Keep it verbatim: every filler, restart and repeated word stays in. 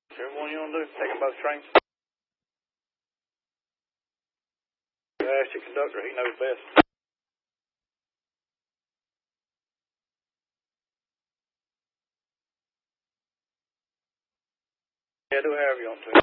Whichever one you want to do. Take them both trains. Ask your conductor. He knows best. Yeah, do however you want to.